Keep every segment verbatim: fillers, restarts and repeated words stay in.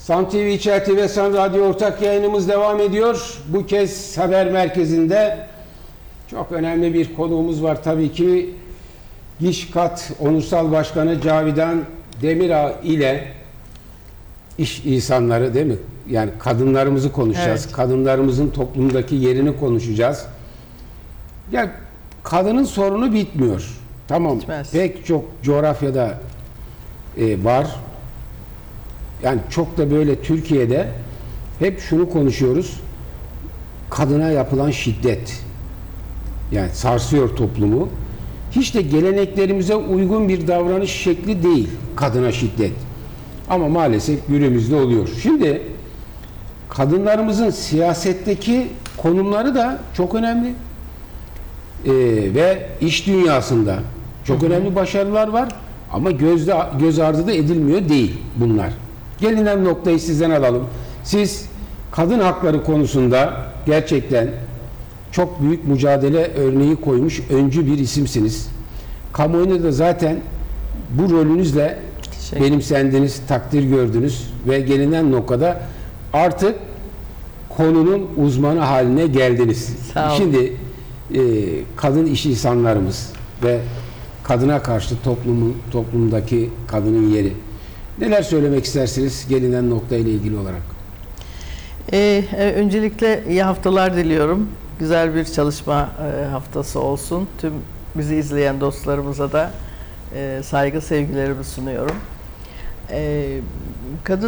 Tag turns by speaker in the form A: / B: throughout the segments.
A: Sun T V, İçer T V, Sun Radyo ortak yayınımız devam ediyor. Bu kez haber merkezinde çok önemli bir konuğumuz var. Tabii ki Gişkat Onursal Başkanı Cavidan Demirağ ile iş insanları, değil mi? Yani kadınlarımızı konuşacağız.
B: Evet.
A: Kadınlarımızın toplumdaki yerini konuşacağız. Ya kadının sorunu bitmiyor. Tamam.
B: Bitmez.
A: Pek çok coğrafyada e, var. Yani çok da böyle Türkiye'de hep şunu konuşuyoruz. Kadına yapılan şiddet. Yani sarsıyor toplumu. Hiç de geleneklerimize uygun bir davranış şekli değil kadına şiddet. Ama maalesef günümüzde oluyor. Şimdi kadınlarımızın siyasetteki konumları da çok önemli. Ee, ve iş dünyasında çok hı hı. önemli başarılar var. Ama gözde, göz ardı da edilmiyor değil bunlar. Gelinen noktayı sizden alalım. Siz kadın hakları konusunda gerçekten çok büyük mücadele örneği koymuş öncü bir isimsiniz. Kamuoyunda da zaten bu rolünüzle benimsendiniz, takdir gördünüz ve gelinen noktada artık konunun uzmanı haline geldiniz.
B: Sağ olun.
A: Şimdi e, kadın iş insanlarımız ve kadına karşı toplumun toplumdaki kadının yeri. Neler söylemek istersiniz gelinen nokta ile ilgili olarak?
B: Ee, öncelikle iyi haftalar diliyorum. Güzel bir çalışma e, haftası olsun. Tüm bizi izleyen dostlarımıza da e, saygı sevgilerimi sunuyorum. E, kadın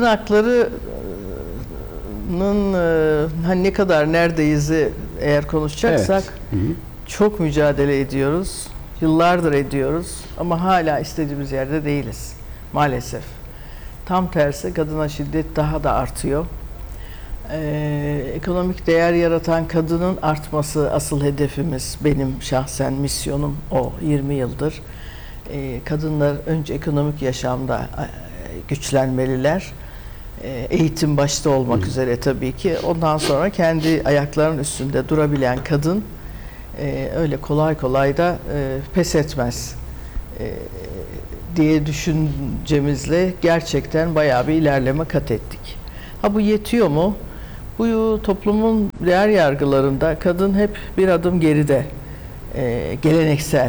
B: haklarının e, hani ne kadar neredeyiz'i eğer konuşacaksak
A: Evet. Hı hı.
B: çok mücadele ediyoruz. Yıllardır ediyoruz ama hala istediğimiz yerde değiliz maalesef. Tam tersi kadına şiddet daha da artıyor. Ee, ekonomik değer yaratan kadının artması asıl hedefimiz, benim şahsen misyonum o yirmi yıldır. Ee, kadınlar önce ekonomik yaşamda e, güçlenmeliler. Ee, eğitim başta olmak Hı. üzere tabii ki. Ondan sonra kendi ayaklarının üstünde durabilen kadın e, öyle kolay kolay da e, pes etmez e, diye düşüncemizle gerçekten bayağı bir ilerleme kat ettik. Ha bu yetiyor mu? Bu toplumun değer yargılarında kadın hep bir adım geride. Ee, geleneksel.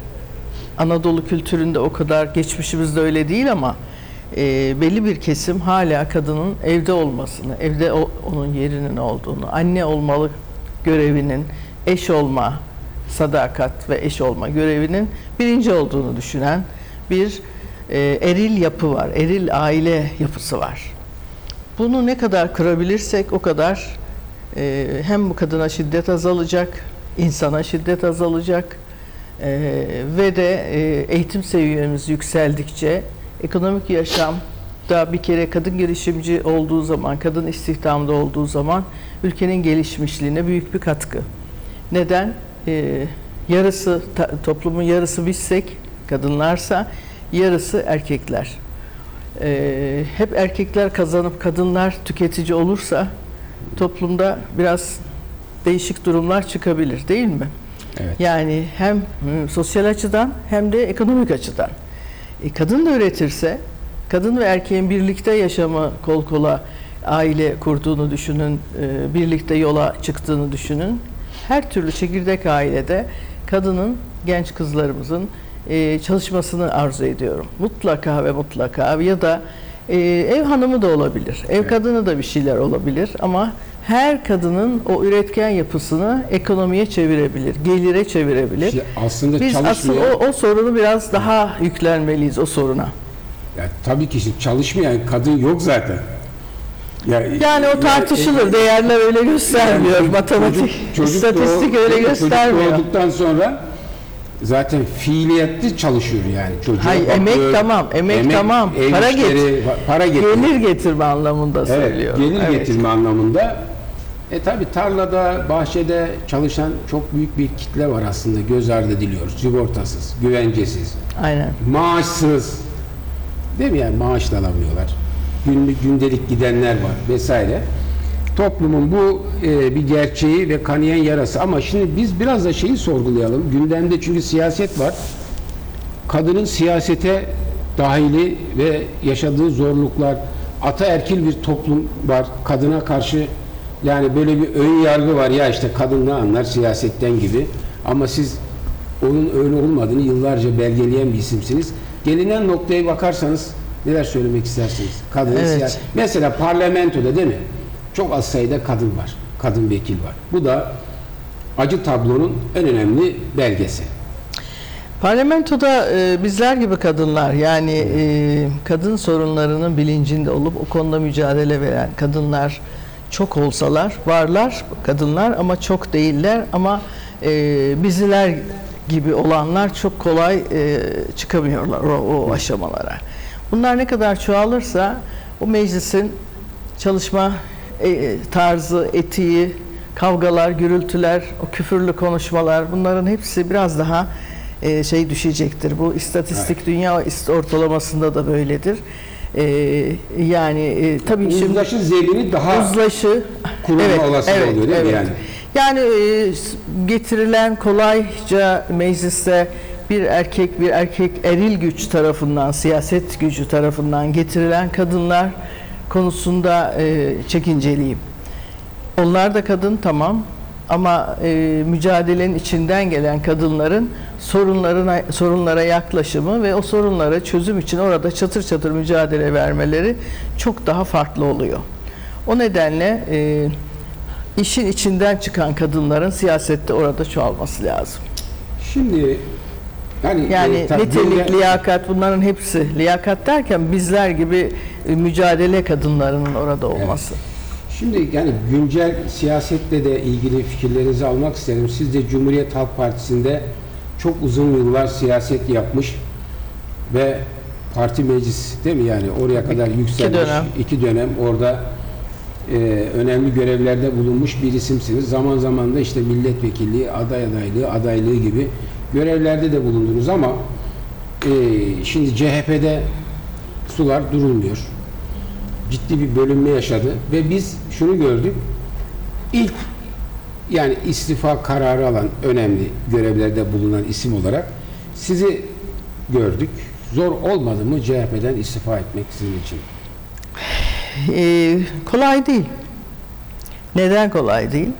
B: Anadolu kültüründe o kadar, geçmişimizde öyle değil ama e, belli bir kesim hala kadının evde olmasını, evde o, onun yerinin olduğunu, anne olmalı görevinin, eş olma, sadakat ve eş olma görevinin birinci olduğunu düşünen bir e, eril yapı var, eril aile yapısı var. Bunu ne kadar kırabilirsek o kadar e, hem bu kadına şiddet azalacak, insana şiddet azalacak e, ve de e, eğitim seviyemiz yükseldikçe ekonomik yaşamda bir kere kadın girişimci olduğu zaman, kadın istihdamda olduğu zaman ülkenin gelişmişliğine büyük bir katkı. Neden? E, yarısı toplumun yarısı bizsek, kadınlarsa yarısı erkekler. Ee, hep erkekler kazanıp kadınlar tüketici olursa toplumda biraz değişik durumlar çıkabilir, değil mi?
A: Evet.
B: Yani hem hı, sosyal açıdan hem de ekonomik açıdan. E, kadın da üretirse, kadın ve erkeğin birlikte yaşamı kol kola aile kurduğunu düşünün, e, birlikte yola çıktığını düşünün. Her türlü çekirdek ailede kadının, genç kızlarımızın Ee, çalışmasını arzu ediyorum. Mutlaka ve mutlaka ya da e, ev hanımı da olabilir. Ev evet. kadını da bir şeyler olabilir ama her kadının o üretken yapısını ekonomiye çevirebilir, gelire çevirebilir.
A: İşte aslında
B: biz asıl o, o sorunu biraz daha yüklenmeliyiz o soruna.
A: Ya, tabii ki şimdi çalışmayan kadın yok zaten.
B: Ya, yani o tartışılır. Ya, değerler öyle göstermiyor. Yani, matematik, çocuk, çocuk istatistik doğ, öyle göstermiyor.
A: Çocuk doğduktan sonra zaten fiiliyetli çalışıyor yani çocuğa.
B: Hayır,
A: bakıyor,
B: emek tamam, emek, emek tamam. Para getir,
A: para getir.
B: Gelir getirme anlamında
A: evet,
B: söylüyorum.
A: Gelir
B: evet.
A: getirme anlamında. E tabi tarlada, bahçede çalışan çok büyük bir kitle var aslında, göz ardı ediliyor. Sigortasız, güvencesiz.
B: Aynen.
A: Maaşsız. Değil mi yani, maaş da alamıyorlar. Günlük, gündelik gidenler var vesaire. Toplumun bu e, bir gerçeği ve kanayan yarası. Ama şimdi biz biraz da şeyi sorgulayalım. Gündemde çünkü siyaset var. Kadının siyasete dahili ve yaşadığı zorluklar, ataerkil bir toplum var. Kadına karşı yani böyle bir ön yargı var. Ya işte kadın ne anlar siyasetten gibi. Ama siz onun öyle olmadığını yıllarca belgeleyen bir isimsiniz. Gelinen noktaya bakarsanız neler söylemek istersiniz? Kadın
B: Evet.
A: siyaset. Mesela parlamentoda değil mi? Çok az sayıda kadın var. Kadın vekil var. Bu da acı tablonun en önemli belgesi.
B: Parlamentoda e, bizler gibi kadınlar, yani e, kadın sorunlarının bilincinde olup o konuda mücadele veren kadınlar çok olsalar, varlar kadınlar ama çok değiller, ama e, bizler gibi olanlar çok kolay e, çıkamıyorlar o, o aşamalara. Bunlar ne kadar çoğalırsa o meclisin çalışma e, tarzı, etiği, kavgalar, gürültüler, o küfürlü konuşmalar, bunların hepsi biraz daha e, şey düşecektir. Bu istatistik
A: Evet.
B: dünya ortalamasında da böyledir. E, yani e, tabii şimdi
A: Uzlaşı zemini daha
B: uzlaşı
A: kurulma olasılığı oluyor değil mi yani?
B: Yani e, getirilen kolayca mecliste bir erkek bir erkek eril güç tarafından, siyaset gücü tarafından getirilen kadınlar konusunda e, çekinceliyim. Onlar da kadın, tamam, ama e, mücadelenin içinden gelen kadınların sorunlarına sorunlara yaklaşımı ve o sorunlara çözüm için orada çatır çatır mücadele vermeleri çok daha farklı oluyor. O nedenle e, işin içinden çıkan kadınların siyasette orada çoğalması lazım.
A: Şimdi yani,
B: Yani
A: e, tabii
B: nitelik,
A: güncel-
B: liyakat, bunların hepsi. Liyakat derken bizler gibi e, mücadele kadınlarının orada olması.
A: Şimdi yani güncel siyasetle de ilgili fikirlerinizi almak isterim. Siz de Cumhuriyet Halk Partisi'nde çok uzun yıllar siyaset yapmış ve parti meclis değil mi yani oraya kadar yükselmiş.
B: dönem.
A: iki dönem orada e, önemli görevlerde bulunmuş bir isimsiniz. Zaman zaman da işte milletvekilliği, aday adaylığı, adaylığı gibi görevlerde de bulundunuz ama e, şimdi C H P'de sular durulmuyor. Ciddi bir bölünme yaşadı ve biz şunu gördük. İlk yani istifa kararı alan önemli görevlerde bulunan isim olarak sizi gördük. Zor olmadı mı C H P'den istifa etmek sizin için?
B: Ee, kolay değil. Neden kolay değil?